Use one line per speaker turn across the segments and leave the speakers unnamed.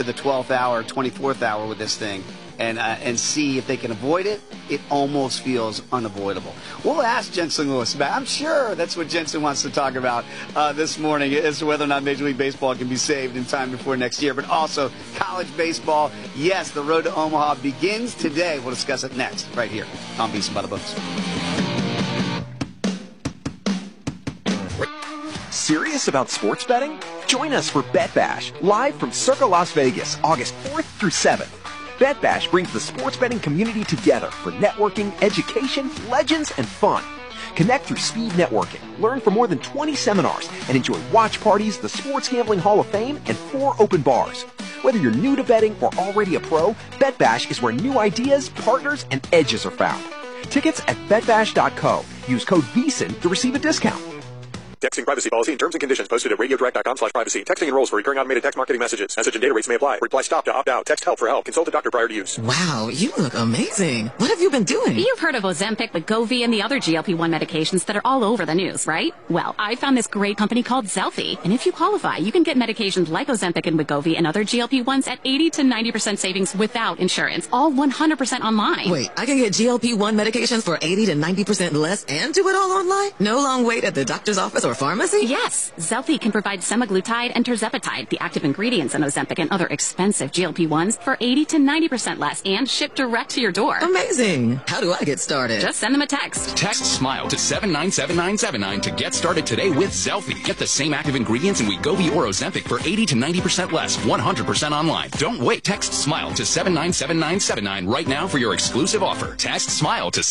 the 12th hour, 24th hour with this thing and see if they can avoid it. It almost feels unavoidable. We'll ask Jensen Lewis about. I'm sure that's what Jensen wants to talk about this morning, as to whether or not Major League Baseball can be saved in time before next year. But also college baseball. Yes, the road to Omaha begins today. We'll discuss it next, right here on VSiN by the Books.
Serious about sports betting? Join us for Bet Bash, live from Circa Las Vegas, August 4th through 7th. Bet Bash brings the sports betting community together for networking, education, legends, and fun. Connect through speed networking, learn from more than 20 seminars, and enjoy watch parties, the Sports Gambling Hall of Fame, and 4 open bars. Whether you're new to betting or already a pro, Bet Bash is where new ideas, partners, and edges are found. Tickets at betbash.co. Use code VSiN to receive a discount.
Texting privacy policy and terms and conditions posted at radiodirect.com/privacy. Texting enrolls for recurring automated text marketing messages. Message and data rates may apply. Reply stop to opt out. Text help for help. Consult a doctor prior to use.
Wow, you look amazing. What have you been doing?
You've heard of Ozempic, Wegovy, and the other GLP-1 medications that are all over the news, right? Well, I found this great company called Zelfie. And if you qualify, you can get medications like Ozempic and Wegovy and other GLP-1s at 80 to 90% savings without insurance. All 100% online.
Wait, I can get GLP-1 medications for 80 to 90% less and do it all online? No long wait at the doctor's office or pharmacy?
Yes, Zelfie can provide semaglutide and tirzepatide, the active ingredients in Ozempic and other expensive GLP-1s, for 80 to 90% less and shipped direct to your door.
Amazing. How do I get started?
Just send them a text.
Text SMILE to 797979 to get started today with Zelfie. Get the same active ingredients in Wegovy or Ozempic for 80 to 90% less, 100% online. Don't wait. Text SMILE to 797979 right now for your exclusive offer. Text SMILE to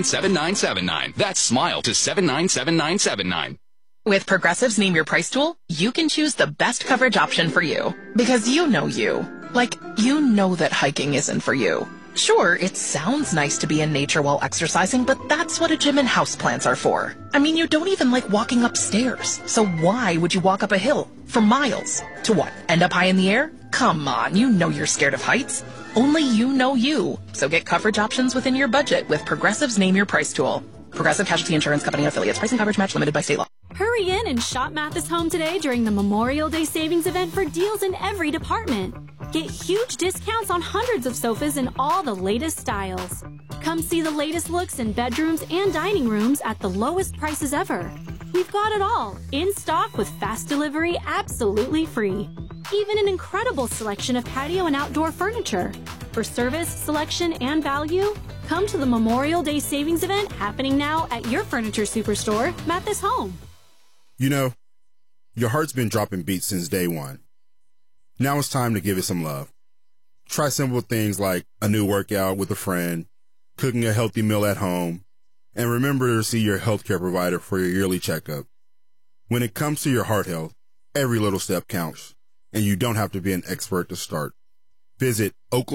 797979. That's SMILE to 797979.
With Progressive's Name Your Price tool, you can choose the best coverage option for you. Because you know you. Like, you know that hiking isn't for you. Sure, it sounds nice to be in nature while exercising, but that's what a gym and houseplants are for. I mean, you don't even like walking upstairs. So why would you walk up a hill for miles? To what, end up high in the air? Come on, you know you're scared of heights. Only you know you. So get coverage options within your budget with Progressive's Name Your Price tool. Progressive Casualty Insurance Company and affiliates. Price and coverage match limited by state law.
Hurry in and shop Mathis Home today during the Memorial Day savings event for deals in every department. Get huge discounts on hundreds of sofas in all the latest styles. Come see the latest looks in bedrooms and dining rooms at the lowest prices ever. We've got it all, in stock with fast delivery absolutely free. Even an incredible selection of patio and outdoor furniture. For service, selection, and value, come to the Memorial Day savings event happening now at your furniture superstore, Mathis Home.
You know, your heart's been dropping beats since day one. Now it's time to give it some love. Try simple things like a new workout with a friend, cooking a healthy meal at home, and remember to see your healthcare provider for your yearly checkup. When it comes to your heart health, every little step counts, and you don't have to be an expert to start. Visit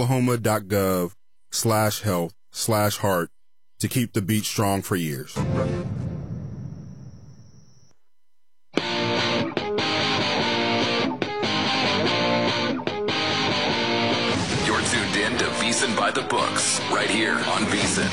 oklahoma.gov/health/heart to keep the beat strong for years.
VSiN by the Books, right here on VSiN.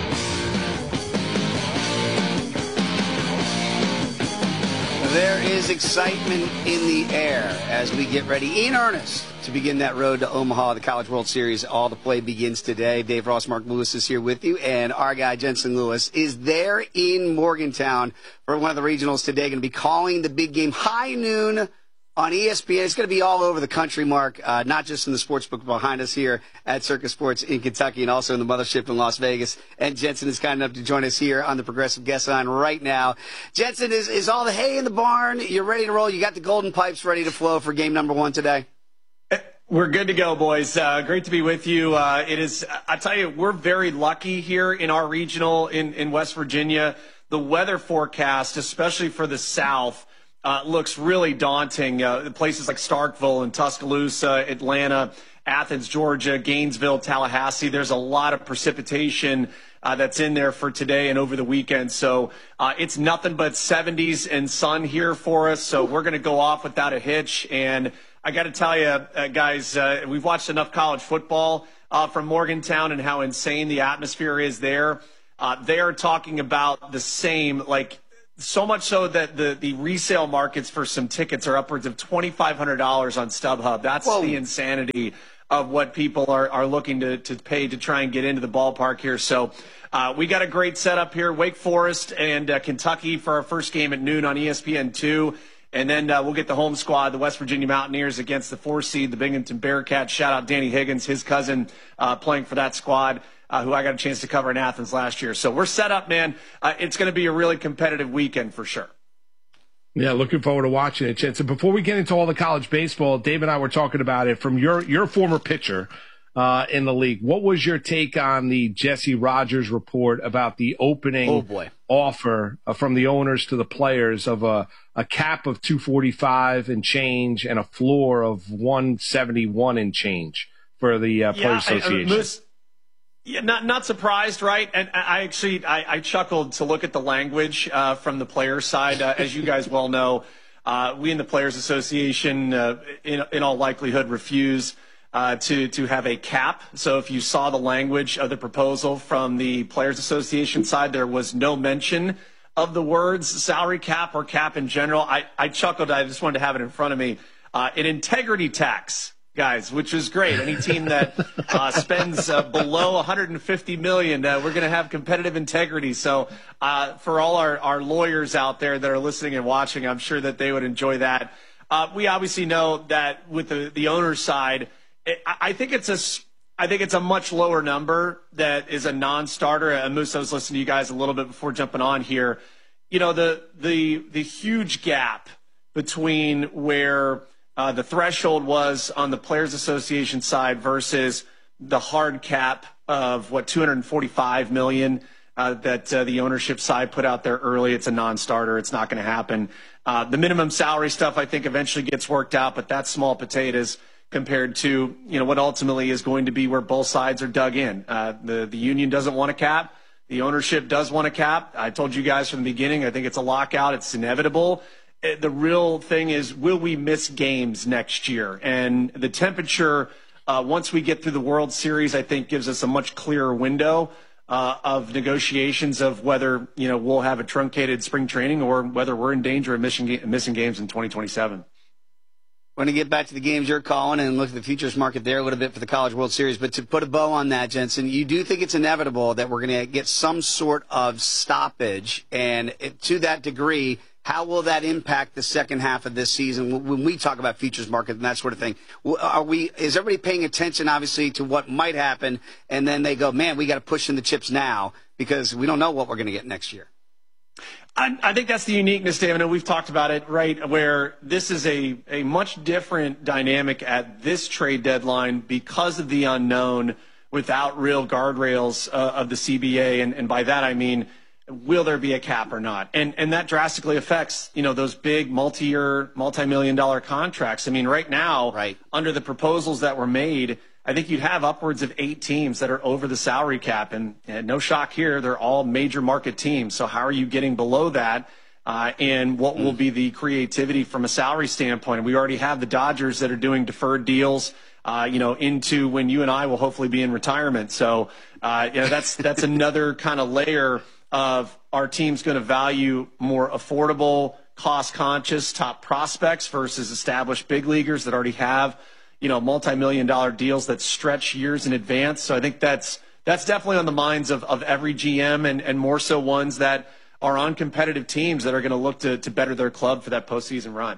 There is excitement in the air as we get ready in earnest to begin that road to Omaha, the College World Series. All the play begins today. Dave Ross, Mark Lewis is here with you, and our guy Jensen Lewis is there in Morgantown for one of the regionals today. Going to be calling the big game high noon on ESPN. It's going to be all over the country, Mark, not just in the sportsbook behind us here at Circa Sports in Kentucky and also in the mothership in Las Vegas. And Jensen is kind enough to join us here on the Progressive Guest Line right now. Jensen, is all the hay in the barn? You're ready to roll? You got the golden pipes ready to flow for game number 1 today?
We're good to go, boys. Great to be with you. It is, I tell you, we're very lucky here in our regional in West Virginia. The weather forecast, especially for the South, looks really daunting. Places like Starkville and Tuscaloosa, Atlanta, Athens, Georgia, Gainesville, Tallahassee. There's a lot of precipitation that's in there for today and over the weekend. So it's nothing but 70s and sun here for us. So we're going to go off without a hitch. And I got to tell you, guys, we've watched enough college football from Morgantown and how insane the atmosphere is there. They are talking about the same, like, So much so that the resale markets for some tickets are upwards of $2,500 on StubHub. That's the insanity of what people are looking to pay to try and get into the ballpark here. So we got a great setup here. Wake Forest and Kentucky for our first game at noon on ESPN2. And then we'll get the home squad, the West Virginia Mountaineers against the 4 seed, the Binghamton Bearcats. Shout out Danny Higgins, his cousin, playing for that squad, who I got a chance to cover in Athens last year. So we're set up, man. It's going to be a really competitive weekend for sure.
Yeah, looking forward to watching it, Jensen. Before we get into all the college baseball, Dave and I were talking about it from your former pitcher in the league. What was your take on the Jesse Rogers report about the opening offer from the owners to the players of a cap of 245 and change and a floor of 171 and change for the Players Association?
Yeah, not surprised, right? And I chuckled to look at the language from the players' side. As you guys well know, we in the Players Association, in all likelihood, refuse to have a cap. So if you saw the language of the proposal from the Players Association side, there was no mention of the words salary cap or cap in general. I chuckled. I just wanted to have it in front of me. An integrity tax, guys, which is great. Any team that spends below $150 million, we're going to have competitive integrity. So for all our lawyers out there that are listening and watching, I'm sure that they would enjoy that. We obviously know that with the owner's side, I think it's a much lower number that is a non-starter. Moose, I was listening to you guys a little bit before jumping on here. You know, the huge gap between where the threshold was on the Players Association side versus the hard cap of $245 million that the ownership side put out there early. It's a non-starter. It's not going to happen. The minimum salary stuff, I think, eventually gets worked out, but that's small potatoes compared to what ultimately is going to be where both sides are dug in. The union doesn't want a cap. The ownership does want a cap. I told you guys from the beginning, I think it's a lockout. It's inevitable. The real thing is, will we miss games next year? And the temperature, once we get through the World Series, I think gives us a much clearer window of negotiations of whether we'll have a truncated spring training or whether we're in danger of missing games in 2027.
We're going to get back to the games you're calling and look at the futures market there a little bit for the College World Series. But to put a bow on that, Jensen, you do think it's inevitable that we're going to get some sort of stoppage. And to that degree, how will that impact the second half of this season when we talk about futures market and that sort of thing? Is everybody paying attention, obviously, to what might happen, and then they go, man, we got to push in the chips now because we don't know what we're going to get next year?
I think that's the uniqueness, David, and we've talked about it, right, where this is a much different dynamic at this trade deadline because of the unknown without real guardrails of the CBA, and by that I mean, will there be a cap or not? And that drastically affects, those big multi-million-dollar contracts. I mean, right now, under the proposals that were made, I think you'd have upwards of 8 teams that are over the salary cap. And no shock here, they're all major market teams. So how are you getting below that? And what will be the creativity from a salary standpoint? We already have the Dodgers that are doing deferred deals, into when you and I will hopefully be in retirement. So, that's another kind of layer of our team's going to value more affordable, cost-conscious top prospects versus established big leaguers that already have multi-million-dollar deals that stretch years in advance. So I think that's definitely on the minds of every GM and more so ones that are on competitive teams that are going to look to better their club for that postseason run.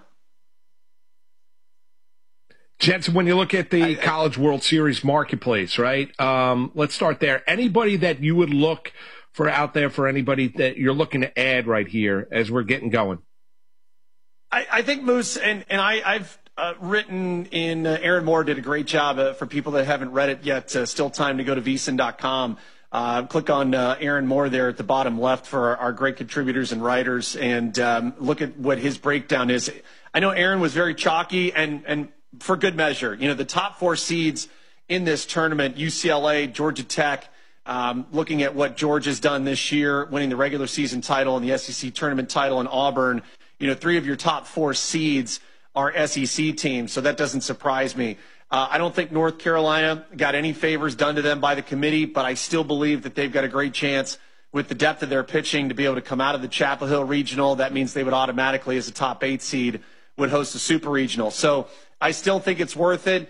Jensen, when you look at the College World Series marketplace, right? Let's start there. Anybody that you would look for out there for anybody that you're looking to add right here as we're getting going?
I think Moose, and I've written in, Aaron Moore did a great job for people that haven't read it yet. Still time to go to vsin.com. Click on Aaron Moore there at the bottom left for our great contributors and writers, and look at what his breakdown is. I know Aaron was very chalky and for good measure. The top 4 seeds in this tournament, UCLA, Georgia Tech, looking at what Georgia's done this year, winning the regular season title and the SEC tournament title in Auburn. 3 of your top 4 seeds are SEC teams, so that doesn't surprise me. I don't think North Carolina got any favors done to them by the committee, but I still believe that they've got a great chance with the depth of their pitching to be able to come out of the Chapel Hill Regional. That means they would automatically, as a top 8 seed, would host a Super Regional. So I still think it's worth it.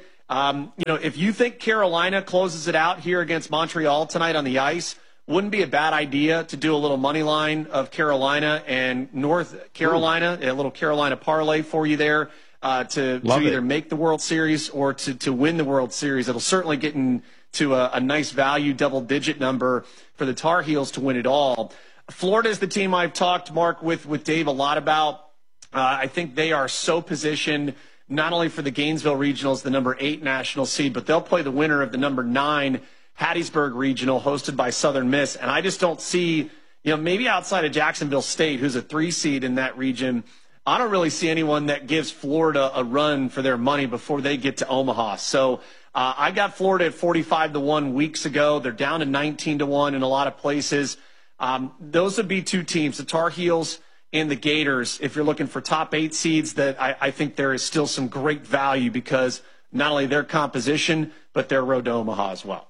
If you think Carolina closes it out here against Montreal tonight on the ice, wouldn't be a bad idea to do a little money line of Carolina and North Carolina, a little Carolina parlay for you there to either make the World Series or to win the World Series. It'll certainly get into a nice value double-digit number for the Tar Heels to win it all. Florida is the team I've talked, Mark, with Dave a lot about. I think they are so positioned not only for the Gainesville Regionals, the number 8 national seed, but they'll play the winner of the number 9 Hattiesburg Regional hosted by Southern Miss. And I just don't see, maybe outside of Jacksonville State, who's a 3 seed in that region, I don't really see anyone that gives Florida a run for their money before they get to Omaha. So I got Florida at 45-1 weeks ago. They're down to 19-1 in a lot of places. Those would be 2 teams, the Tar Heels and the Gators. If you're looking for top 8 seeds, that I think there is still some great value because not only their composition, but their road to Omaha as well.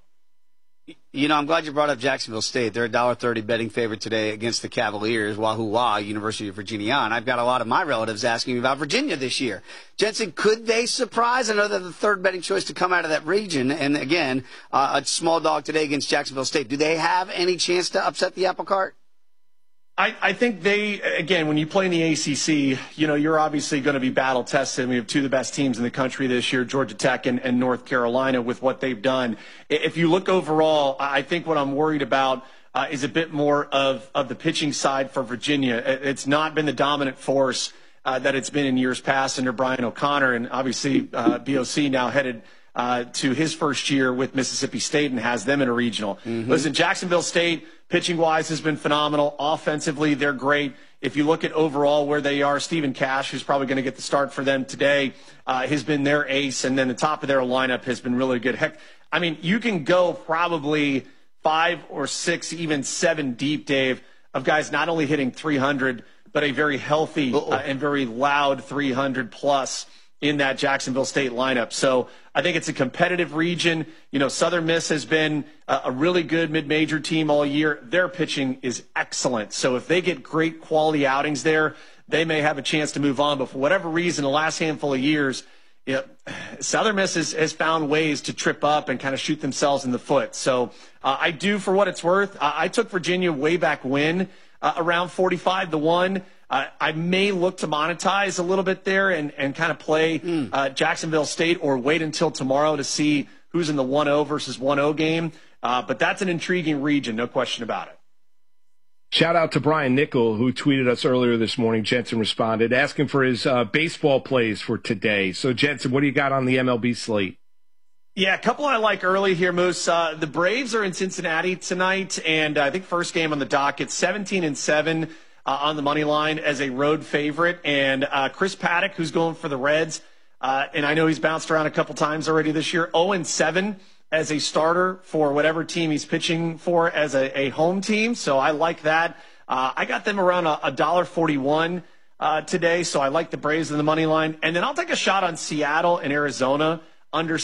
I'm glad you brought up Jacksonville State. They're a $1.30 betting favorite today against the Cavaliers, Wahoo Wah, University of Virginia. And I've got a lot of my relatives asking me about Virginia this year. Jensen, could they surprise? I know they're the 3rd betting choice to come out of that region. And again, a small dog today against Jacksonville State. Do they have any chance to upset the apple cart?
I think when you play in the ACC, you're obviously going to be battle tested. We have 2 of the best teams in the country this year, Georgia Tech and North Carolina, with what they've done. If you look overall, I think what I'm worried about is a bit more of the pitching side for Virginia. It's not been the dominant force that it's been in years past under Brian O'Connor, and obviously BOC now headed to his first year with Mississippi State and has them in a regional. Mm-hmm. Listen, Jacksonville State, pitching-wise, has been phenomenal. Offensively, they're great. If you look at overall where they are, Stephen Cash, who's probably going to get the start for them today, has been their ace, and then the top of their lineup has been really good. Heck, you can go probably 5 or 6, even 7 deep, Dave, of guys not only hitting 300, but a very healthy and very loud 300-plus in that Jacksonville State lineup. So I think it's a competitive region. Southern Miss has been a really good mid-major team all year. Their pitching is excellent. So if they get great quality outings there, they may have a chance to move on. But for whatever reason, the last handful of years, Southern Miss has found ways to trip up and kind of shoot themselves in the foot. So I do, for what it's worth. I took Virginia way back when, around 45-1. I may look to monetize a little bit there and kind of play Jacksonville State or wait until tomorrow to see who's in the 1-0 versus 1-0 game. But that's an intriguing region, no question about it.
Shout out to Brian Nickel, who tweeted us earlier this morning. Jensen responded, asking for his baseball plays for today. So, Jensen, what do you got on the MLB slate?
Yeah, a couple I like early here, Moose. The Braves are in Cincinnati tonight, and I think first game on the docket, 17-7. On the money line as a road favorite. And Chris Paddock, who's going for the Reds, and I know he's bounced around a couple times already this year, 0-7 as a starter for whatever team he's pitching for as a home team. So I like that. I got them around $1.41 today, so I like the Braves in the money line. And then I'll take a shot on Seattle and Arizona, under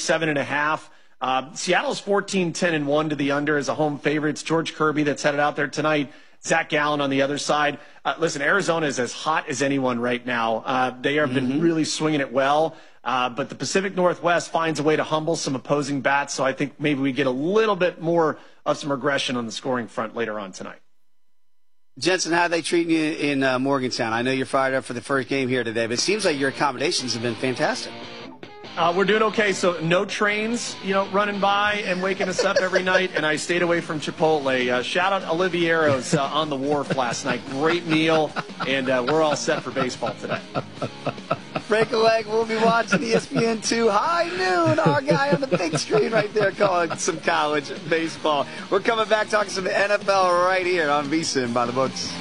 7.5. Seattle's 14-10-1 to the under as a home favorite. It's George Kirby that's headed out there tonight. Zach Gallen on the other side. Listen, Arizona is as hot as anyone right now. They have been really swinging it well. But the Pacific Northwest finds a way to humble some opposing bats. So I think maybe we get a little bit more of some regression on the scoring front later on tonight.
Jensen, how are they treating you in Morgantown? I know you're fired up for the first game here today, but it seems like your accommodations have been fantastic.
We're doing okay. So no trains, running by and waking us up every night. And I stayed away from Chipotle. Shout out Oliviero's on the wharf last night. Great meal. And we're all set for baseball today.
Break a leg. We'll be watching ESPN2 high noon. Our guy on the big screen right there calling some college baseball. We're coming back talking some NFL right here on VSiN by the books.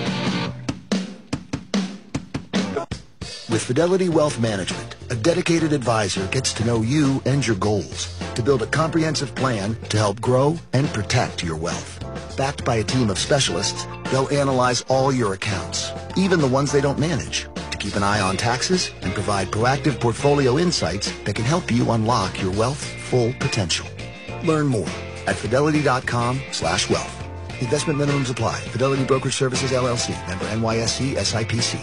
With Fidelity Wealth Management, a dedicated advisor gets to know you and your goals to build a comprehensive plan to help grow and protect your wealth. Backed by a team of specialists, they'll analyze all your accounts, even the ones they don't manage, to keep an eye on taxes and provide proactive portfolio insights that can help you unlock your wealth's full potential. Learn more at fidelity.com/wealth. Investment minimums apply. Fidelity Brokerage Services, LLC. Member NYSE, SIPC.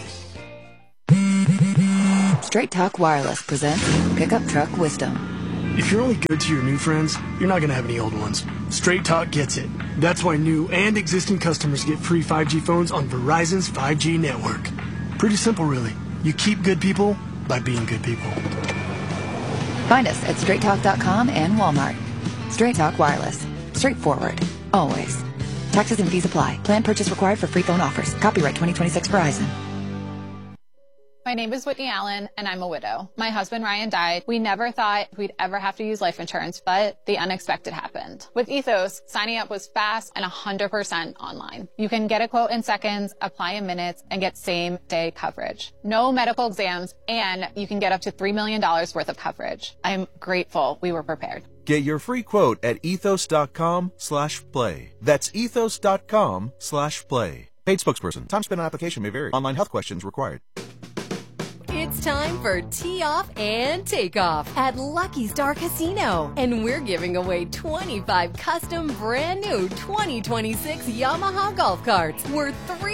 Straight Talk Wireless presents Pickup Truck Wisdom.
If you're only good to your new friends, you're not going to have any old ones. Straight Talk gets it. That's why new and existing customers get free 5G phones on Verizon's 5G network. Pretty simple, really. You keep good people by being good people.
Find us at straighttalk.com and Walmart. Straight Talk Wireless. Straightforward. Always. Taxes and fees apply. Plan purchase required for free phone offers. Copyright 2026 Verizon.
My name is Whitney Allen, and I'm a widow. My husband, Ryan, died. We never thought we'd ever have to use life insurance, but the unexpected happened. With Ethos, signing up was fast and 100% online. You can get a quote in seconds, apply in minutes, and get same-day coverage. No medical exams, and you can get up to $3 million worth of coverage. I'm grateful we were prepared.
Get your free quote at ethos.com/play. That's ethos.com/play. Paid spokesperson. Time spent on application may vary. Online health questions required.
It's time for Tee Off and Takeoff at Lucky Star Casino. And we're giving away 25 custom brand new 2026 Yamaha golf carts worth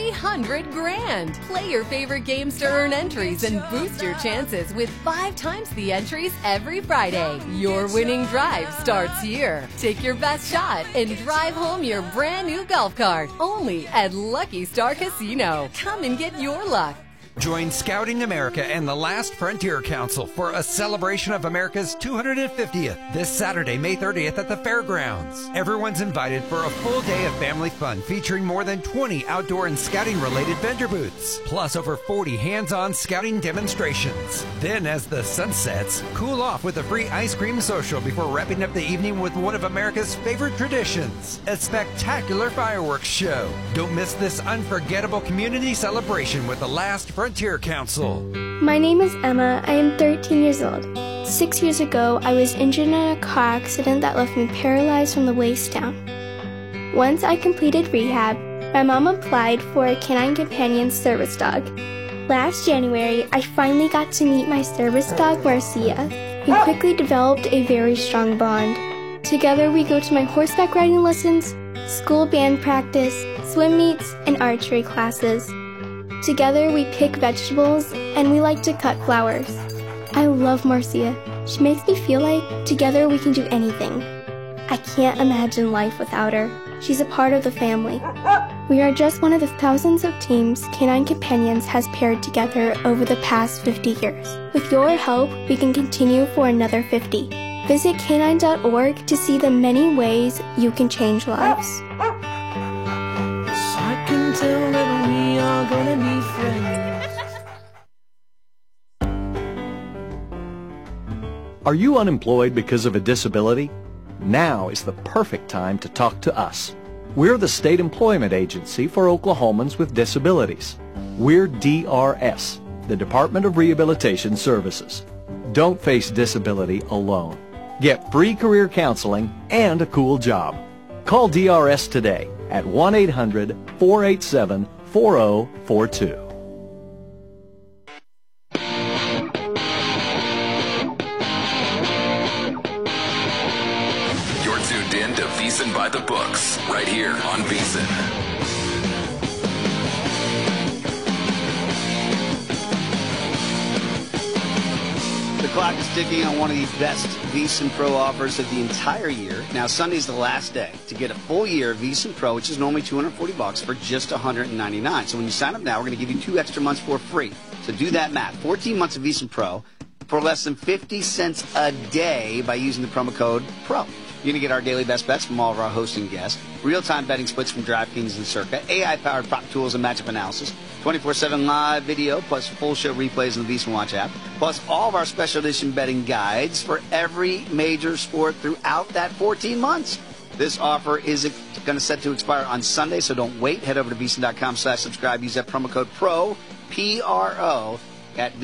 $300,000. Play your favorite games to earn entries and boost your chances with 5 times the entries every Friday. Your winning drive starts here. Take your best shot and drive home your brand new golf cart. Only at Lucky Star Casino. Come and get your luck.
Join Scouting America and the Last Frontier Council for a celebration of America's 250th this Saturday, May 30th at the fairgrounds. Everyone's invited for a full day of family fun featuring more than 20 outdoor and scouting-related vendor booths, plus over 40 hands-on scouting demonstrations. Then, as the sun sets, cool off with a free ice cream social before wrapping up the evening with one of America's favorite traditions, a spectacular fireworks show. Don't miss this unforgettable community celebration with the Last Frontier Council.
My name is Emma. I am 13 years old. 6 years ago, I was injured in a car accident that left me paralyzed from the waist down. Once I completed rehab, my mom applied for a Canine Companion service dog. Last January, I finally got to meet my service dog, Marcia. We quickly developed a very strong bond. Together, we go to my horseback riding lessons, school band practice, swim meets, and archery classes. Together, we pick vegetables, and we like to cut flowers. I love Marcia. She makes me feel like together we can do anything. I can't imagine life without her. She's a part of the family. We are just one of the thousands of teams Canine Companions has paired together over the past 50 years. With your help, we can continue for another 50. Visit canine.org to see the many ways you can change lives.
I can tell that we are gonna be friends.
Are you unemployed because of a disability? Now is the perfect time to talk to us. We're the state employment agency for Oklahomans with disabilities. We're DRS, the Department of Rehabilitation Services. Don't face disability alone. Get free career counseling and a cool job. Call DRS today at 1-800-487-4042.
You're tuned in to VEASAN by the Books, right here on VEASAN.
The clock is ticking on one of the best VEASAN Pro offers of the entire year. Now, Sunday's the last day to get a full year of VEASAN Pro, which is normally $240 for just $199. So when you sign up now, we're going to give you 2 extra months for free. So do that math. 14 months of VEASAN Pro for less than 50 cents a day by using the promo code PRO. You're going to get our daily best bets from all of our hosting guests, real-time betting splits from DraftKings and Circa, AI-powered prop tools and matchup analysis, 24/7 live video, plus full show replays in the VEASAN Watch app, plus all of our special edition betting guides for every major sport throughout that 14 months. This offer is going to set to expire on Sunday, so don't wait. Head over to VEASAN.com/subscribe. Use that promo code PRO, P-R-O, at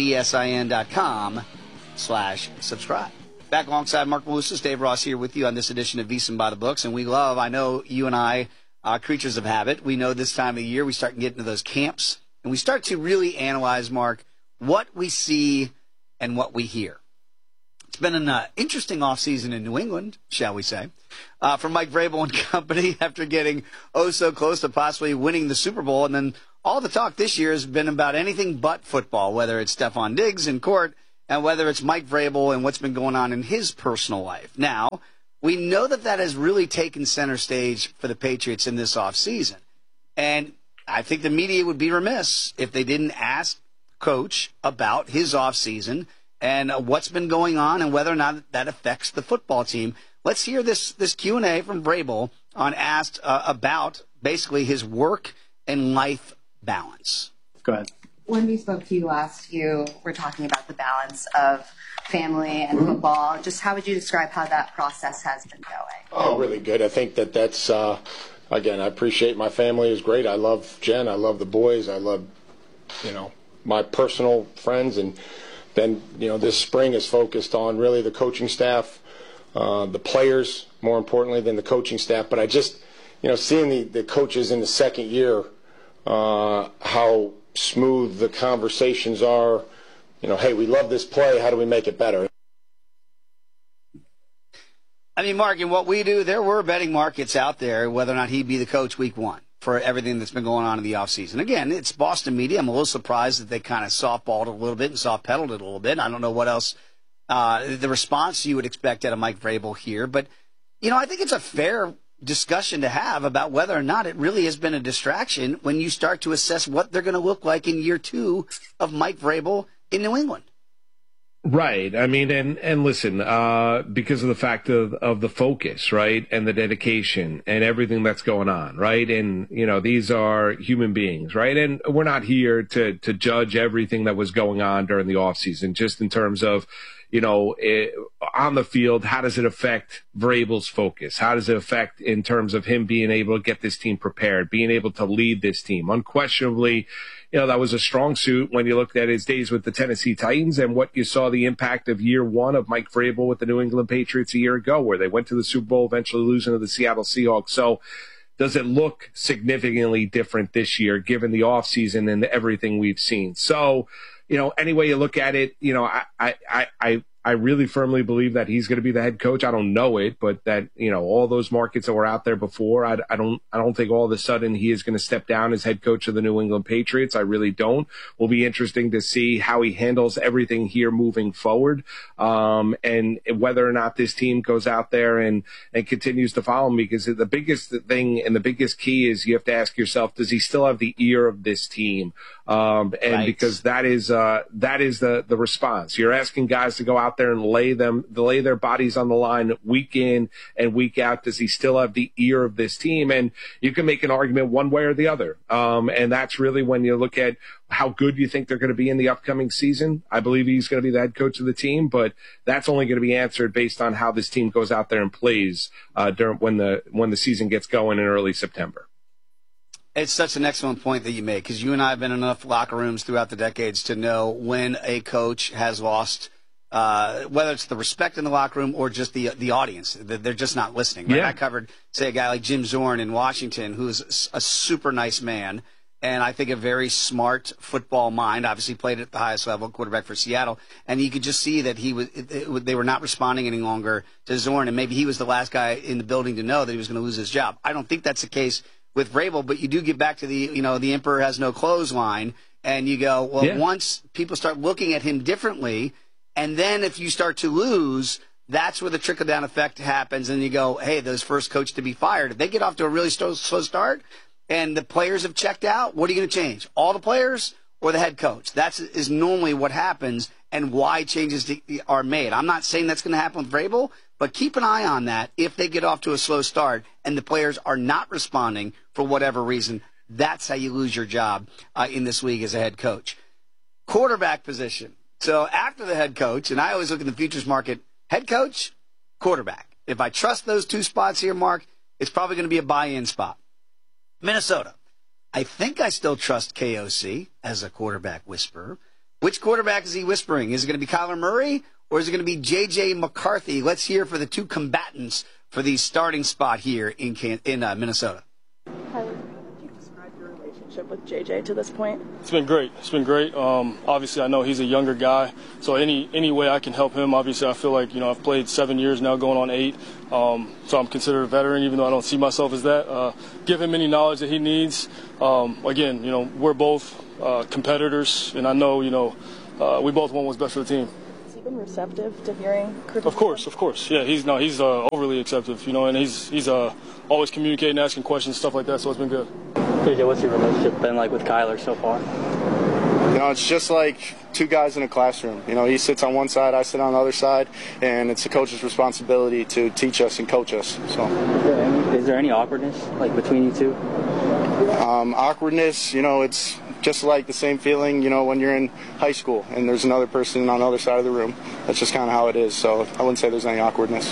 VSIN.com/subscribe. Back alongside Mark Malusis, Dave Ross here with you on this edition of VEASAN by the Books. And we love, I know you and I are creatures of habit. We know this time of year we start getting into those camps. And we start to really analyze, Mark, what we see and what we hear. It's been an interesting offseason in New England, shall we say, for Mike Vrabel and company after getting so close to possibly winning the Super Bowl. And then all the talk this year has been about anything but football, whether it's Stephon Diggs in court and whether it's Mike Vrabel and what's been going on in his personal life. Now, we know that has really taken center stage for the Patriots in this offseason. And I think the media would be remiss if they didn't ask Coach about his offseason and what's been going on and whether or not that affects the football team. Let's hear this Q&A from Vrabel on asked about basically his work and life balance.
Go ahead.
When we spoke to you last, you were talking about the balance of family and football. Just how would you describe how that process has been going?
Oh, really good. I think that's, again, I appreciate my family is great. I love Jen. I love the boys. I love, my personal friends. And then, this spring is focused on really the coaching staff, the players, more importantly than the coaching staff. But I just, seeing the coaches in the second year, how smooth the conversations are, hey, we love this play, how do we make it better?
I mean, Mark, in what we do, there were betting markets out there whether or not he'd be the coach week one for everything that's been going on in the offseason. Again, it's Boston media. I'm a little surprised that they kind of softballed it a little bit and soft-pedaled it a little bit. I don't know what else the response you would expect out of Mike Vrabel here. But, I think it's a fair discussion to have about whether or not it really has been a distraction when you start to assess what they're going to look like in year two of Mike Vrabel in New England.
Right. I mean, and listen, because of the fact of the focus, right, and the dedication and everything that's going on, right, and these are human beings, right, and we're not here to judge everything that was going on during the off season, just in terms of on the field, how does it affect Vrabel's focus? How does it affect in terms of him being able to get this team prepared, being able to lead this team? Unquestionably, that was a strong suit when you looked at his days with the Tennessee Titans and what you saw the impact of year one of Mike Vrabel with the New England Patriots a year ago, where they went to the Super Bowl, eventually losing to the Seattle Seahawks. So does it look significantly different this year, given the offseason and everything we've seen? So, any way you look at it, I really firmly believe that he's going to be the head coach. I don't know it, but that, all those markets that were out there before, I don't think all of a sudden he is going to step down as head coach of the New England Patriots. I really don't. Will be interesting to see how he handles everything here moving forward. And whether or not this team goes out there and continues to follow him, because the biggest thing and the biggest key is you have to ask yourself, does he still have the ear of this team? Right. Because that is the response. You're asking guys to go out there and lay their bodies on the line week in and week out. Does he still have the ear of this team? And you can make an argument one way or the other. And that's really when you look at how good you think they're going to be in the upcoming season. I believe he's going to be the head coach of the team, but that's only going to be answered based on how this team goes out there and plays when the season gets going in early September.
It's such an excellent point that you make, because you and I have been in enough locker rooms throughout the decades to know when a coach has lost, whether it's the respect in the locker room or just the audience. They're just not listening. Right? Yeah. I covered, say, a guy like Jim Zorn in Washington, who's a super nice man, and I think a very smart football mind, obviously played at the highest level, quarterback for Seattle, and you could just see that they were not responding any longer to Zorn, and maybe he was the last guy in the building to know that he was going to lose his job. I don't think that's the case with Vrabel, but you do get back to the emperor has no clothes line, and you go, well, yeah. Once people start looking at him differently, and then if you start to lose, that's where the trickle-down effect happens, and you go, hey, those first coach to be fired, if they get off to a really slow start and the players have checked out, what are you going to change? All the players or the head coach? That is normally what happens and why changes are made. I'm not saying that's going to happen with Vrabel, but keep an eye on that. If they get off to a slow start and the players are not responding for whatever reason, that's how you lose your job in this league as a head coach. Quarterback position. So after the head coach, and I always look at the futures market, head coach, quarterback. If I trust those two spots here, Mark, it's probably going to be a buy-in spot. Minnesota. I think I still trust KOC as a quarterback whisperer. Which quarterback is he whispering? Is it going to be Kyler Murray or is it going to be J.J. McCarthy? Let's hear for the two combatants for the starting spot here in Minnesota.
Kyler, how would you describe your relationship
with JJ to this point?
It's been great. Obviously, I know he's a younger guy, so any way I can help him. Obviously, I feel like I've played 7 years now, going on 8. So I'm considered a veteran, even though I don't see myself as that. Give him any knowledge that he needs. Again, we're both competitors, and I know we both want what's best for the team.
Has he been receptive to hearing criticism?
Of course. Yeah, he's overly receptive, and he's always communicating, asking questions, stuff like that. So it's been good.
JJ, what's your relationship been like with Kyler so far?
It's just like two guys in a classroom. He sits on one side, I sit on the other side, and it's the coach's responsibility to teach us and coach us. So,
is there any awkwardness between you two?
Awkwardness, it's just like the same feeling, when you're in high school and there's another person on the other side of the room. That's just kind of how it is. So I wouldn't say there's any awkwardness.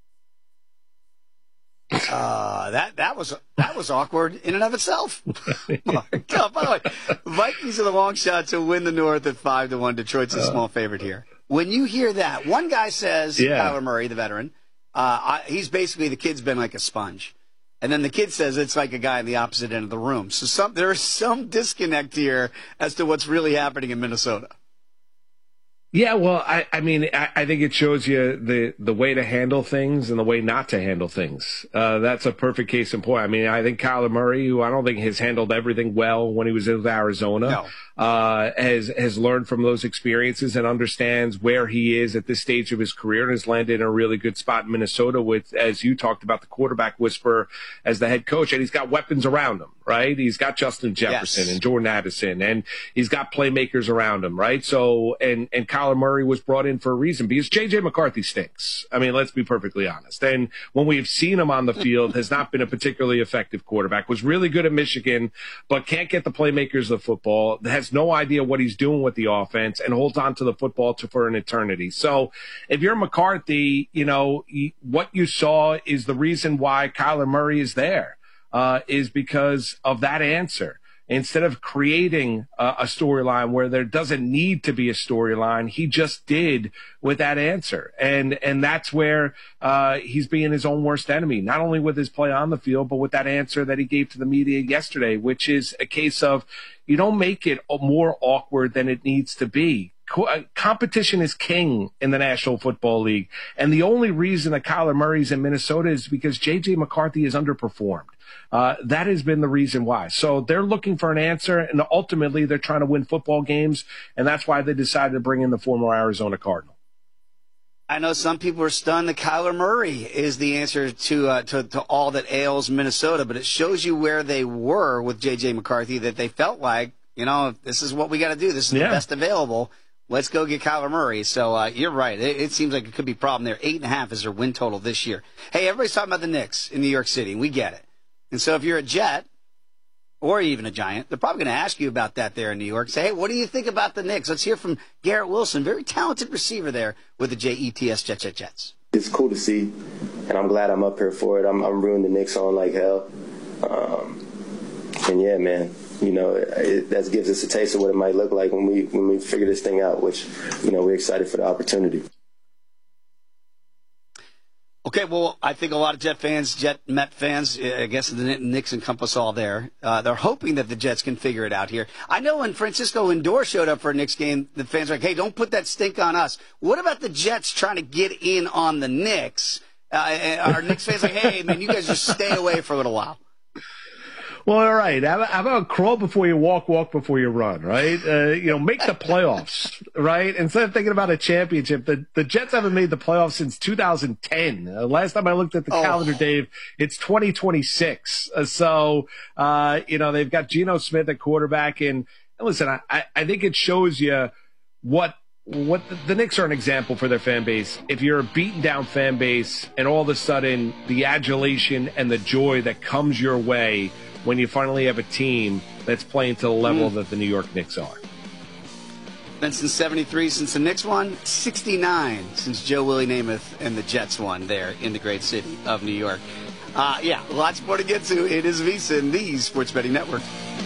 That was awkward in and of itself. By the way, Vikings are the long shot to win the North at 5-1. Detroit's a small favorite here. When you hear that, one guy says, Kyler Murray, the veteran, he's basically, the kid's been like a sponge. And then the kid says it's like a guy in the opposite end of the room. So there is some disconnect here as to what's really happening in Minnesota.
Yeah, well, I think it shows you the way to handle things and the way not to handle things. That's a perfect case in point. I think Kyler Murray, who I don't think has handled everything well when he was in Arizona, has learned from those experiences and understands where he is at this stage of his career and has landed in a really good spot in Minnesota with, as you talked about, the quarterback whisperer as the head coach. And he's got weapons around him, right? He's got Justin Jefferson and Jordan Addison, and he's got playmakers around him, right? So, and Kyler Murray was brought in for a reason because J.J. McCarthy stinks. Let's be perfectly honest. And when we've seen him on the field, has not been a particularly effective quarterback, was really good at Michigan, but can't get the playmakers of the football, has no idea what he's doing with the offense, and holds on to the football for an eternity. So if you're McCarthy, what you saw is the reason why Kyler Murray is there, is because of that answer. Instead of creating a storyline where there doesn't need to be a storyline, he just did with that answer. And that's where he's being his own worst enemy, not only with his play on the field, but with that answer that he gave to the media yesterday, which is a case of you don't make it more awkward than it needs to be. Competition is king in the National Football League. And the only reason that Kyler Murray's in Minnesota is because J.J. McCarthy has underperformed. That has been the reason why. So they're looking for an answer, and ultimately they're trying to win football games, and that's why they decided to bring in the former Arizona Cardinal.
I know some people are stunned that Kyler Murray is the answer to all that ails Minnesota, but it shows you where they were with J.J. McCarthy, that they felt like, this is what we got to do. This is the best available. Let's go get Kyler Murray. So you're right. It seems like it could be a problem there. 8.5 is their win total this year. Hey, everybody's talking about the Knicks in New York City, and we get it. And so if you're a Jet or even a Giant, they're probably going to ask you about that there in New York. Say, hey, what do you think about the Knicks? Let's hear from Garrett Wilson, very talented receiver there with the Jets Jets.
It's cool to see, and I'm glad I'm up here for it. I'm rooting the Knicks on like hell. And yeah, man, that gives us a taste of what it might look like when we figure this thing out, which, we're excited for the opportunity.
Okay, well, I think a lot of Jet Met fans, I guess the Knicks encompass all there. They're hoping that the Jets can figure it out here. I know when Francisco Lindor showed up for a Knicks game, the fans were like, hey, don't put that stink on us. What about the Jets trying to get in on the Knicks? Are Knicks fans like, hey, man, you guys just stay away for a little while?
Well, all right. How about crawl before you walk before you run, right? Make the playoffs, right? Instead of thinking about a championship, the Jets haven't made the playoffs since 2010. Last time I looked at the calendar, Dave, it's 2026. So, they've got Geno Smith at quarterback. And listen, I think it shows you what the Knicks are an example for their fan base. If you're a beaten down fan base and all of a sudden the adulation and the joy that comes your way when you finally have a team that's playing to the level that the New York Knicks are.
Been since 73 since the Knicks won, 69 since Joe Willie Namath and the Jets won there in the great city of New York. Lots more to get to. It is VSiN, the Sports Betting Network.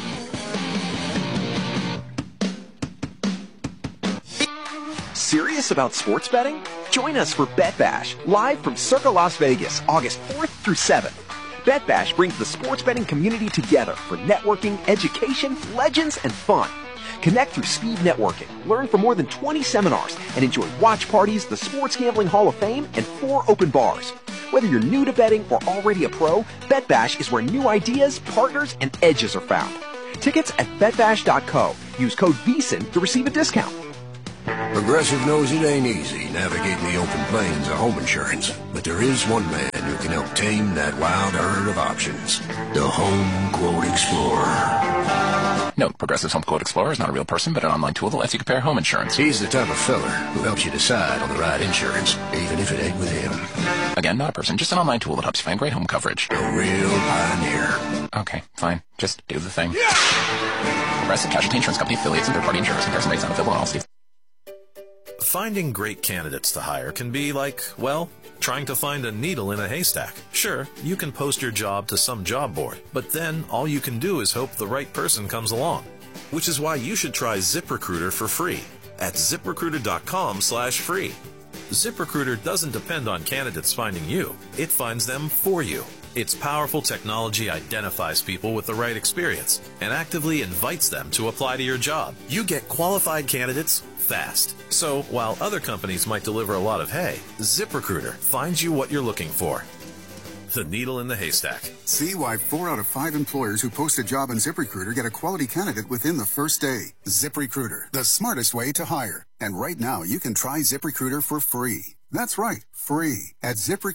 Serious about sports betting? Join us for Bet Bash, live from Circa Las Vegas, August 4th through 7th.
BetBash brings the sports betting community together for networking, education, legends, and fun. Connect through speed networking, learn from more than 20 seminars, and enjoy watch parties, the Sports Gambling Hall of Fame, and 4 open bars. Whether you're new to betting or already a pro, BetBash is where new ideas, partners, and edges are found. Tickets at betbash.co. Use code VEASAN to receive a discount.
Progressive knows it ain't easy navigating the open plains of home insurance, but there is one man who can help tame that wild herd of options. The Home Quote Explorer.
Note, Progressive's Home Quote Explorer is not a real person, but an online tool that lets you compare home insurance.
He's the type of feller who helps you decide on the right insurance, even if it ain't with him.
Again, not a person, just an online tool that helps you find great home coverage.
A real pioneer.
Okay, fine. Just do the thing. Progressive Casualty Insurance Company, affiliates, and third-party insurers. Comparison rates not available in all states.
Finding great candidates to hire can be like, well, trying to find a needle in a haystack. Sure, you can post your job to some job board, but then all you can do is hope the right person comes along. Which is why you should try ZipRecruiter for free at ZipRecruiter.com/free. ZipRecruiter doesn't depend on candidates finding you. It finds them for you. Its powerful technology identifies people with the right experience and actively invites them to apply to your job. You get qualified candidates fast. So while other companies might deliver a lot of hay, ZipRecruiter finds you what you're looking for. The needle in the haystack.
See why 4 out of 5 employers who post a job on ZipRecruiter get a quality candidate within the first day. ZipRecruiter, the smartest way to hire. And right now, you can try ZipRecruiter for free. That's right, free at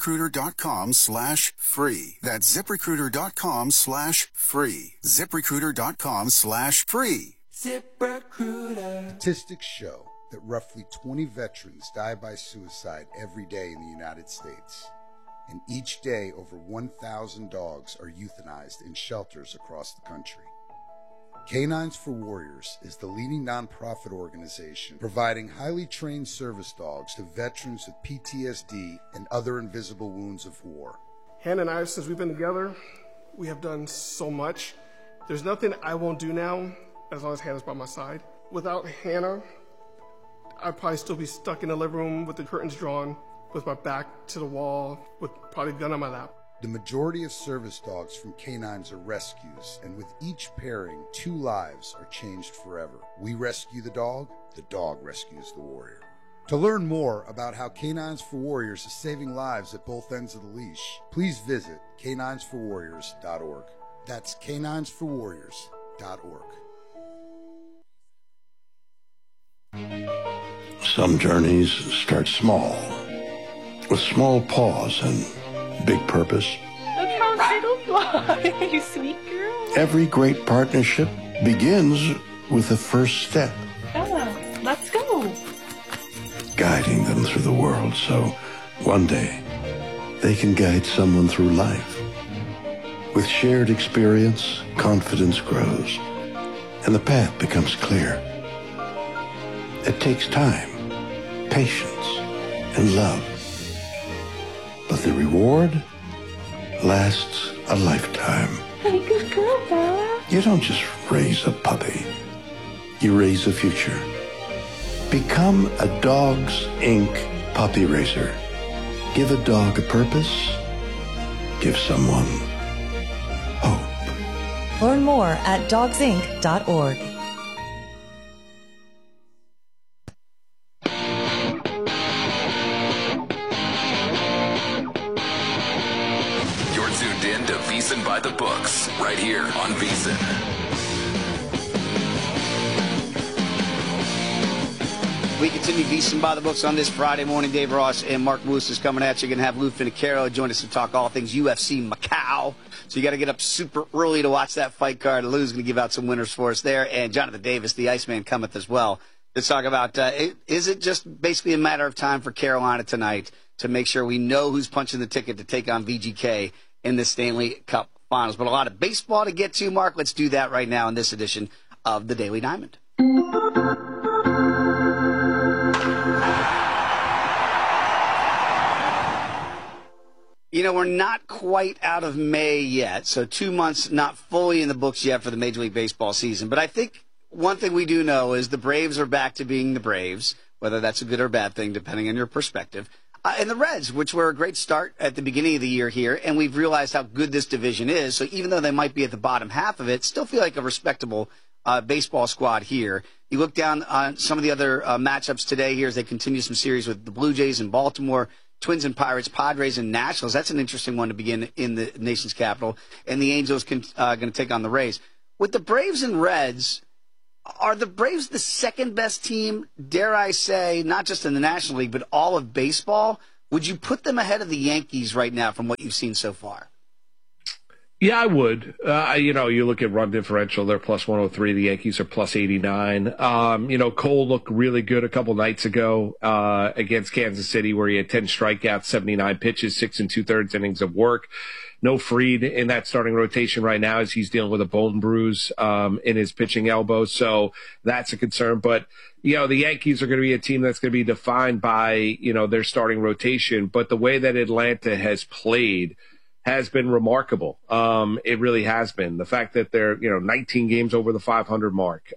ZipRecruiter.com/free. That's ZipRecruiter.com/free. ZipRecruiter.com/free.
ZipRecruiter. Statistics show that roughly 20 veterans die by suicide every day in the United States. And each day, over 1,000 dogs are euthanized in shelters across the country. Canines for Warriors is the leading nonprofit organization providing highly trained service dogs to veterans with PTSD and other invisible wounds of war.
Hannah and I, since we've been together, we have done so much. There's nothing I won't do now as long as Hannah's by my side. Without Hannah, I'd probably still be stuck in the living room with the curtains drawn, with my back to the wall, with probably a gun on my lap.
The majority of service dogs from canines are rescues, and with each pairing, 2 lives are changed forever. We rescue the dog rescues the warrior. To learn more about how Canines for Warriors is saving lives at both ends of the leash, please visit caninesforwarriors.org. That's caninesforwarriors.org.
Some journeys start small, with small pause and big purpose.
Look how little fly, you sweet girl.
Every great partnership begins with the first step.
Bella, let's go.
Guiding them through the world so one day they can guide someone through life. With shared experience, confidence grows, and the path becomes clear. It takes time, patience, and love. But the reward lasts a lifetime.
Hey, good girl, Bella.
You don't just raise a puppy. You raise a future. Become a Dogs Inc. puppy raiser. Give a dog a purpose. Give someone hope.
Learn more at dogsinc.org.
VEASAN by the books, right here on VEASAN.
We continue VEASAN by the books on this Friday morning. Dave Ross and Mark Lewis is coming at you. You're going to have Lou Finicaro join us to talk all things UFC Macau. So you got to get up super early to watch that fight card. Lou's going to give out some winners for us there. And Jonathan Davis, the Iceman, cometh as well. Let's talk about, is it just basically a matter of time for Carolina tonight to make sure we know who's punching the ticket to take on VGK in the Stanley Cup Finals? But a lot of baseball to get to, Mark. Let's do that right now in this edition of the Daily Diamond. You know, we're not quite out of May yet, so 2 months not fully in the books yet for the Major League Baseball season. But I think one thing we do know is the Braves are back to being the Braves, whether that's a good or bad thing, depending on your perspective. And the Reds, which were a great start at the beginning of the year here, and we've realized how good this division is. So even though they might be at the bottom half of it, still feel like a respectable baseball squad here. You look down on some of the other matchups today here as they continue some series with the Blue Jays in Baltimore, Twins and Pirates, Padres and Nationals. That's an interesting one to begin in the nation's capital. And the Angels going to take on the Rays. With the Braves and Reds, are the Braves the second best team, dare I say, not just in the National League, but all of baseball? Would you put them ahead of the Yankees right now from what you've seen so far?
Yeah, I would. You look at run differential, they're plus 103. The Yankees are plus 89. Cole looked really good a couple nights ago against Kansas City, where he had 10 strikeouts, 79 pitches, 6 2/3 innings of work. No Fried in that starting rotation right now as he's dealing with a bone bruise in his pitching elbow. So that's a concern. But, the Yankees are going to be a team that's going to be defined by, their starting rotation. But the way that Atlanta has played has been remarkable. It really has been. The fact that they're, 19 games over the 500 mark.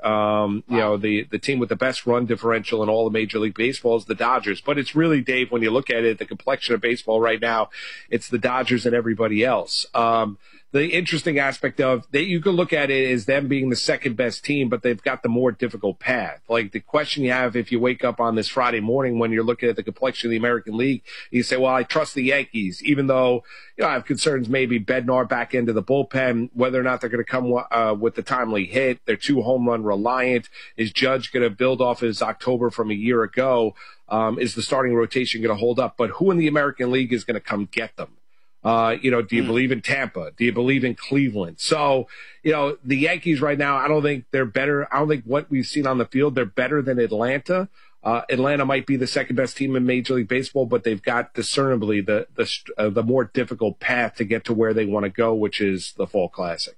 The team with the best run differential in all of Major League Baseball is the Dodgers. But it's really, Dave, when you look at it, the complexion of baseball right now, it's the Dodgers and everybody else. The interesting aspect of that, you can look at it as them being the second best team, but they've got the more difficult path. Like the question you have if you wake up on this Friday morning when you're looking at the complexion of the American League, you say, well, I trust the Yankees, even though, I have concerns maybe Bednar back into the bullpen, whether or not they're going to come with the timely hit. They're 2 home run reliant. Is Judge going to build off his October from a year ago? Is the starting rotation going to hold up? But who in the American League is going to come get them? Do you believe in Tampa? Do you believe in Cleveland? So, the Yankees right now, I don't think they're better. I don't think what we've seen on the field, they're better than Atlanta. Atlanta might be the second best team in Major League Baseball, but they've got discernibly the more difficult path to get to where they want to go, which is the Fall Classic.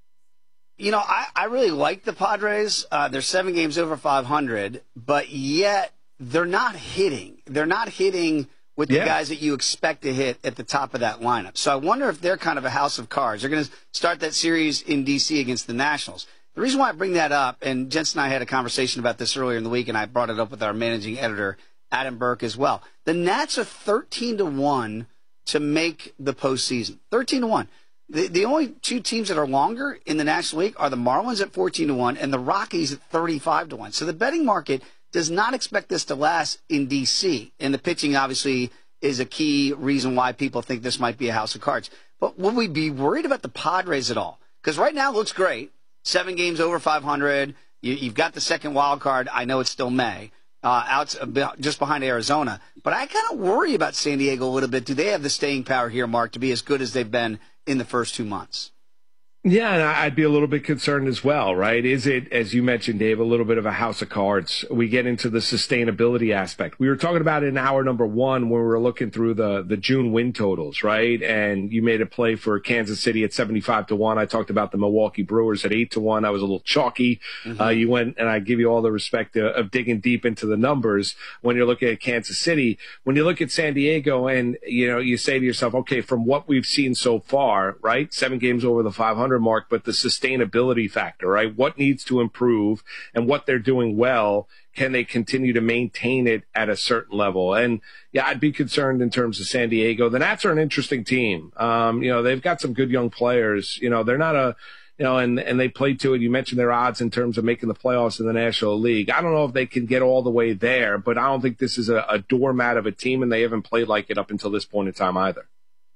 I really like the Padres. They're 7 games over 500, but yet they're not hitting. They're not hitting with the guys that you expect to hit at the top of that lineup. So I wonder if they're kind of a house of cards. They're going to start that series in D.C. against the Nationals. The reason why I bring that up, and Jensen and I had a conversation about this earlier in the week, and I brought it up with our managing editor, Adam Burke, as well. The Nats are 13-1 to make the postseason. 13-1. The only 2 teams that are longer in the National League are the Marlins at 14-1 and the Rockies at 35-1. So the betting market does not expect this to last in D.C. And the pitching, obviously, is a key reason why people think this might be a house of cards. But would we be worried about the Padres at all? Because right now it looks great. 7 games over 500. You've got the second wild card. I know it's still May, out just behind Arizona. But I kind of worry about San Diego a little bit. Do they have the staying power here, Mark, to be as good as they've been in the first 2 months?
Yeah, and I'd be a little bit concerned as well, right? Is it, as you mentioned, Dave, a little bit of a house of cards? We get into the sustainability aspect. We were talking about it in hour number 1 when we were looking through the June win totals, right? And you made a play for Kansas City at 75-1. I talked about the Milwaukee Brewers at 8-1. I was a little chalky. Mm-hmm. You went, and I give you all the respect of digging deep into the numbers when you're looking at Kansas City. When you look at San Diego and, you say to yourself, okay, from what we've seen so far, right? 7 games over the 500 mark, but the sustainability factor, right? What needs to improve and what they're doing well, can they continue to maintain it at a certain level? And yeah, I'd be concerned in terms of San Diego. The Nats are an interesting team. They've got some good young players. They're not and they played to it. You mentioned their odds in terms of making the playoffs in the National League. I don't know if they can get all the way there, but I don't think this is a doormat of a team, and they haven't played like it up until this point in time either.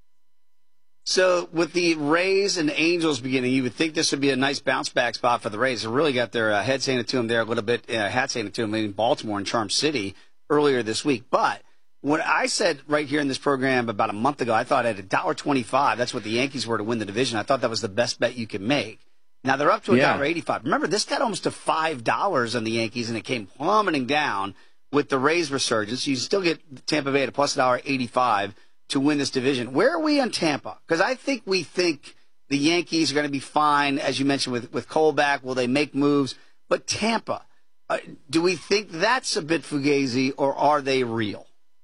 So with the Rays and Angels beginning, you would think this would be a nice bounce-back spot for the Rays. They really got their heads handed to them there a little bit, hats handed to them in Baltimore and Charm City earlier this week. But what I said right here in this program about a month ago, I thought at $1.25, that's what the Yankees were to win the division. I thought that was the best bet you could make. Now they're up to $1.85. Remember, this got almost to $5 on the Yankees, and it came plummeting down with the Rays resurgence. You still get Tampa Bay at a plus $1.85. to win this division. Where are we on Tampa? Because we think the Yankees are going to be fine, as you mentioned, with Cole back. Will they make moves? But Tampa, do we think that's a bit fugazi, or are they real?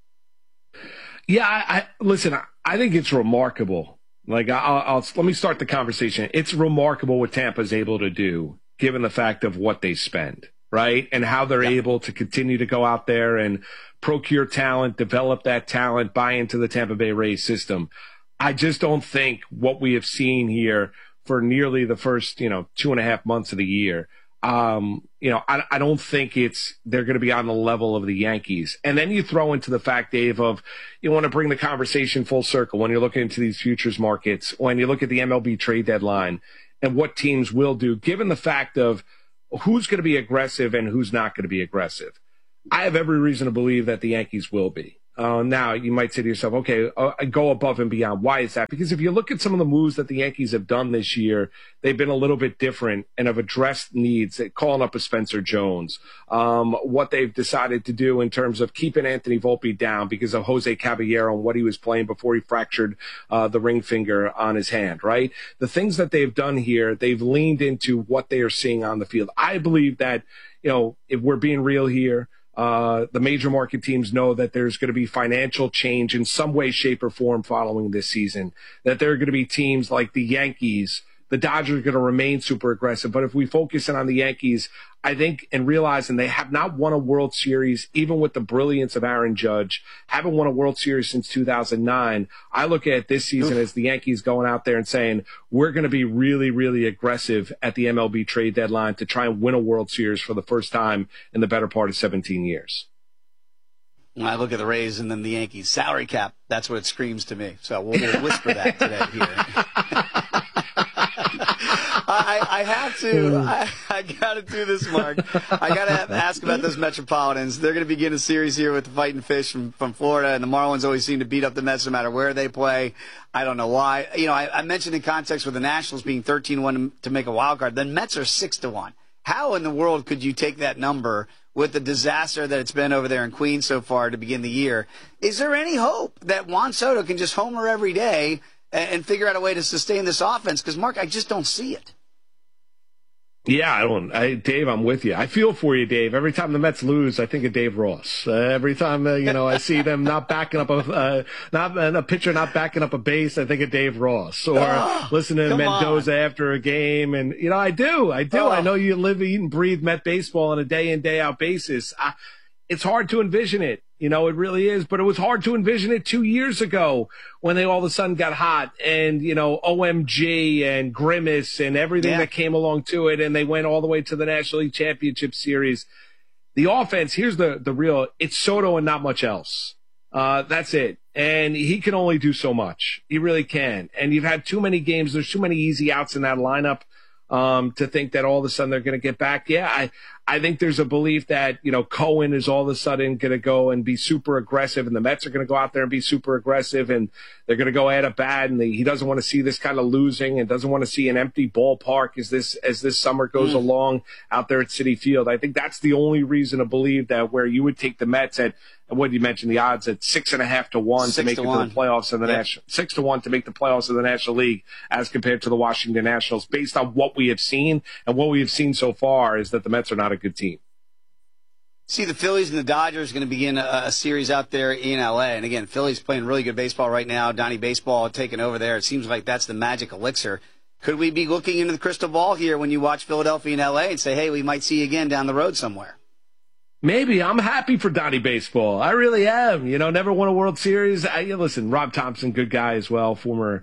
Yeah, listen, I think it's remarkable. Like, let me start the conversation. It's remarkable what Tampa's able to do, given the fact of what they spend. right? And how they're able to continue to go out there and procure talent, develop that talent, buy into the Tampa Bay Rays system. I just don't think what we have seen here for nearly the first, 2.5 months of the year, I don't think they're going to be on the level of the Yankees. And then you throw into the fact, Dave, of you want to bring the conversation full circle when you're looking into these futures markets, when you look at the MLB trade deadline and what teams will do, given the fact of who's going to be aggressive and who's not going to be aggressive. I have every reason to believe that the Yankees will be. Now, you might say to yourself, okay, go above and beyond. Why is that? Because if you look at some of the moves that the Yankees have done this year, they've been a little bit different and have addressed needs, calling up a Spencer Jones, what they've decided to do in terms of keeping Anthony Volpe down because of Jose Caballero and what he was playing before he fractured the ring finger on his hand, right? The things that they've done here, they've leaned into what they are seeing on the field. I believe that, if we're being real here, the major market teams know that there's going to be financial change in some way, shape, or form following this season, that there are going to be teams like the Yankees. The Dodgers are going to remain super aggressive. But if we focus in on the Yankees, I think, and realizing they have not won a World Series, even with the brilliance of Aaron Judge, haven't won a World Series since 2009. I look at this season as the Yankees going out there and saying, we're going to be really, really aggressive at the MLB trade deadline to try and win a World Series for the first time in the better part of 17 years.
I look at the Rays and then the Yankees. Salary cap, that's what it screams to me. So we'll whisper that today here. I have to. I got to do this, Mark. I got to ask about those Metropolitans. They're going to begin a series here with the Fighting Fish from Florida, and the Marlins always seem to beat up the Mets no matter where they play. I don't know why. I mentioned in context with the Nationals being 13-1 to make a wild card. The Mets are 6-1. How in the world could you take that number with the disaster that it's been over there in Queens so far to begin the year? Is there any hope that Juan Soto can just homer every day and figure out a way to sustain this offense? Because, Mark, I just don't see it.
Yeah, Dave, I'm with you. I feel for you, Dave. Every time the Mets lose, I think of Dave Ross. Every time, I see them not backing up a pitcher not backing up a base, I think of Dave Ross. Or listening to Mendoza after a game. And, I do. I know you live, eat, and breathe Met baseball on a day in, day out basis. It's hard to envision it. It really is. But it was hard to envision it 2 years ago when they all of a sudden got hot and, OMG and Grimace and everything that came along to it. And they went all the way to the National League Championship Series. The offense, here's the real, it's Soto and not much else. That's it. And he can only do so much. He really can. And you've had too many games. There's too many easy outs in that lineup. To think that all of a sudden they're going to get back. Yeah, I think there's a belief that, Cohen is all of a sudden going to go and be super aggressive, and the Mets are going to go out there and be super aggressive, and they're going to go at a bat, and he doesn't want to see this kind of losing and doesn't want to see an empty ballpark as this summer goes along out there at Citi Field. I think that's the only reason to believe that where you would take the Mets at, what did you mention, the odds at 6.5 to 1 to make it to the playoffs of the National, 6 to 1 to make the playoffs of the National League as compared to the Washington Nationals. Based on what we have seen, and what we have seen so far is that the Mets are not a good team.
See, the Phillies and the Dodgers are going to begin a series out there in L.A. And again, Phillies playing really good baseball right now. Donnie Baseball taking over there. It seems like that's the magic elixir. Could we be looking into the crystal ball here when you watch Philadelphia and L.A. and say, hey, we might see you again down the road somewhere?
Maybe. I'm happy for Donnie Baseball. I really am. Never won a World Series. Listen, Rob Thompson, good guy as well, former,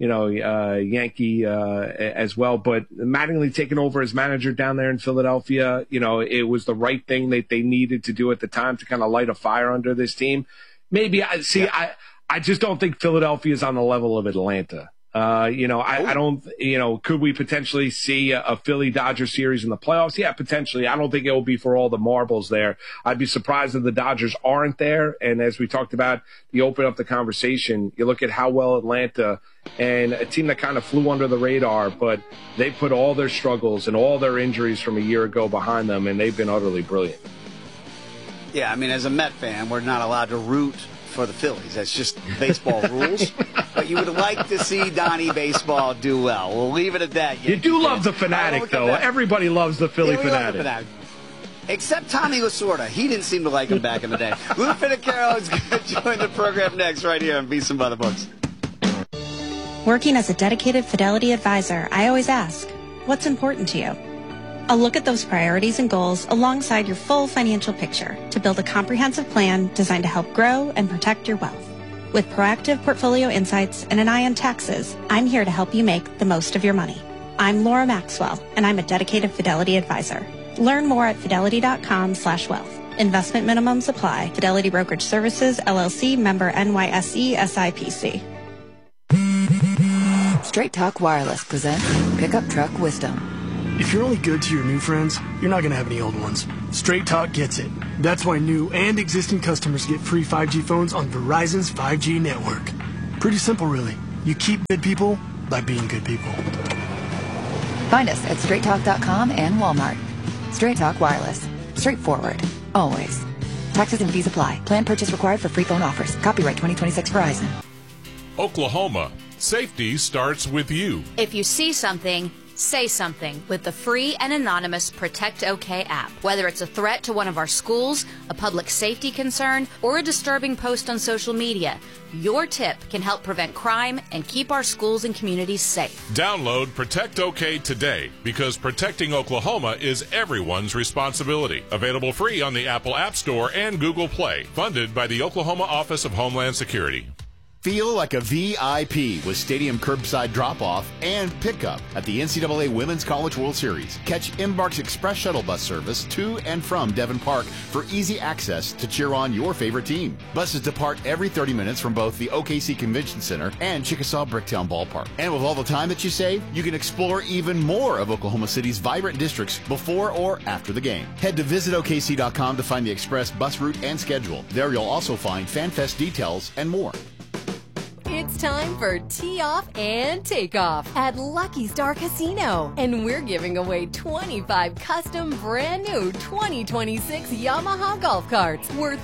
Yankee as well. But Mattingly taking over as manager down there in Philadelphia, it was the right thing that they needed to do at the time to kind of light a fire under this team. Maybe. I just don't think Philadelphia is on the level of Atlanta. I don't, could we potentially see a Philly Dodger series in the playoffs? Yeah, potentially. I don't think it will be for all the marbles there. I'd be surprised if the Dodgers aren't there. And as we talked about, you open up the conversation, you look at how well Atlanta and a team that kind of flew under the radar, but they put all their struggles and all their injuries from a year ago behind them, and they've been utterly brilliant.
Yeah, as a Met fan, we're not allowed to root for the Phillies. That's just baseball rules. But you would like to see Donnie Baseball do well. We'll leave it at that.
You do love the fanatic, though. Everybody loves the Philly fanatic.
Except Tommy Lasorda. He didn't seem to like him back in the day. Lou Finicaro is going to join the program next right here on Beeson by the Books.
Working as a dedicated Fidelity advisor, I always ask, what's important to you? A look at those priorities and goals alongside your full financial picture to build a comprehensive plan designed to help grow and protect your wealth. With proactive portfolio insights and an eye on taxes, I'm here to help you make the most of your money. I'm Laura Maxwell, and I'm a dedicated Fidelity advisor. Learn more at fidelity.com/wealth. Investment minimums apply. Fidelity Brokerage Services, LLC, member NYSE, SIPC.
Straight Talk Wireless presents Pickup Truck Wisdom.
If you're only good to your new friends, you're not going to have any old ones. Straight Talk gets it. That's why new and existing customers get free 5G phones on Verizon's 5G network. Pretty simple, really. You keep good people by being good people.
Find us at straighttalk.com and Walmart. Straight Talk Wireless. Straightforward. Always. Taxes and fees apply. Plan purchase required for free phone offers. Copyright 2026 Verizon.
Oklahoma. Safety starts with you.
If you see something, say something with the free and anonymous Protect OK app. Whether it's a threat to one of our schools, a public safety concern, or a disturbing post on social media, your tip can help prevent crime and keep our schools and communities safe.
Download Protect OK today, because protecting Oklahoma is everyone's responsibility. Available free on the Apple App Store and Google Play. Funded by the Oklahoma Office of Homeland Security.
Feel like a VIP with stadium curbside drop-off and pickup at the NCAA Women's College World Series. Catch Embark's Express Shuttle Bus service to and from Devon Park for easy access to cheer on your favorite team. Buses depart every 30 minutes from both the OKC Convention Center and Chickasaw Bricktown Ballpark. And with all the time that you save, you can explore even more of Oklahoma City's vibrant districts before or after the game. Head to visitokc.com to find the Express bus route and schedule. There you'll also find FanFest details and more.
It's time for Tee Off and Takeoff at Lucky Star Casino. And we're giving away 25 custom brand new 2026 Yamaha golf carts worth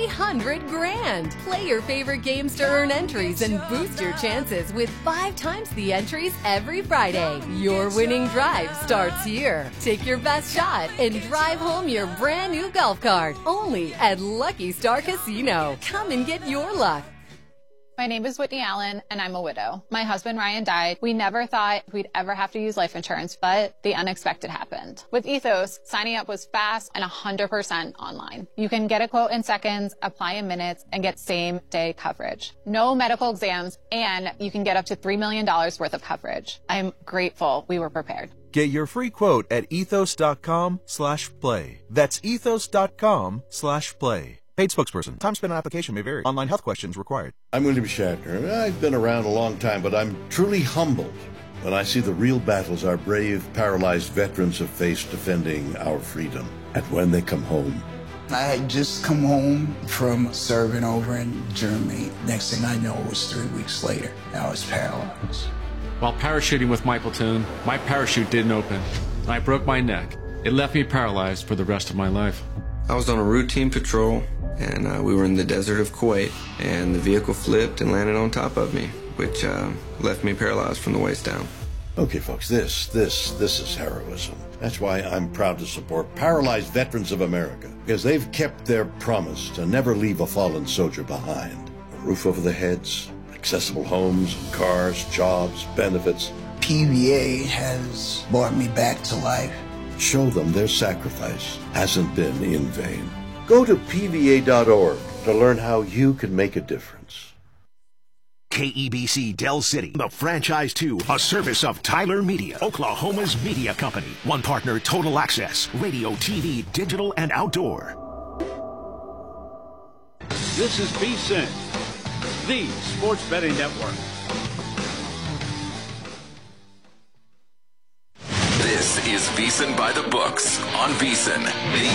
$300,000. Play your favorite games to earn entries and boost your chances with 5 times the entries every Friday. Your winning drive starts here. Take your best shot and drive home your brand new golf cart. Only at Lucky Star Casino. Come and get your luck.
My name is Whitney Allen, and I'm a widow. My husband, Ryan, died. We never thought we'd ever have to use life insurance, but the unexpected happened. With Ethos, signing up was fast and 100% online. You can get a quote in seconds, apply in minutes, and get same-day coverage. No medical exams, and you can get up to $3 million worth of coverage. I'm grateful we were prepared.
Get your free quote at ethos.com/play. That's ethos.com/play. Paid spokesperson. Time spent on application may vary. Online health questions required.
I'm William Shatner. I've been around a long time, but I'm truly humbled when I see the real battles our brave, paralyzed veterans have faced defending our freedom. And when they come home.
I had just come home from serving over in Germany. Next thing I know, it was 3 weeks later. I was paralyzed.
While parachuting with my platoon, my parachute didn't open. I broke my neck. It left me paralyzed for the rest of my life.
I was on a routine patrol, and we were in the desert of Kuwait, and the vehicle flipped and landed on top of me, which left me paralyzed from the waist down.
Okay, folks, this is heroism. That's why I'm proud to support Paralyzed Veterans of America, because they've kept their promise to never leave a fallen soldier behind. A roof over their heads, accessible homes, cars, jobs, benefits.
PVA has brought me back to life.
Show them their sacrifice hasn't been in vain. Go to PVA.org to learn how you can make a difference.
KEBC Del City, the Franchise 2, a service of Tyler Media, Oklahoma's media company. One partner, Total Access, radio, TV, digital, and outdoor.
This is VSiN, the Sports Betting Network.
This is VSiN by the Books on VSiN.